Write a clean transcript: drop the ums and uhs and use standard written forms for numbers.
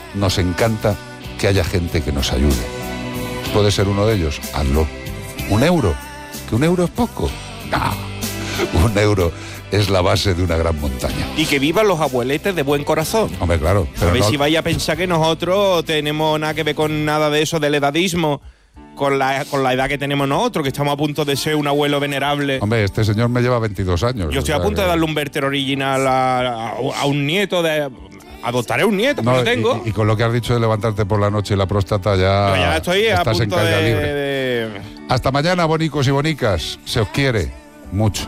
nos encanta que haya gente que nos ayude. ¿Puede ser uno de ellos? Hazlo. ¿1 euro? ¿Que 1 euro es poco? No. 1 euro es la base de una gran montaña. Y que vivan los abueletes de buen corazón. Hombre, claro. Pero a ver no, si vaya a pensar que nosotros tenemos nada que ver con nada de eso del edadismo, con la edad que tenemos nosotros, que estamos a punto de ser un abuelo venerable. Hombre, este señor me lleva 22 años. Yo estoy a punto de darle un Werther original a un nieto de... Adoptaré un nieto, no, que lo tengo. Y con lo que has dicho de levantarte por la noche y la próstata ya estoy estás a punto en caída libre. Hasta mañana, bonicos y bonicas. Se os quiere mucho.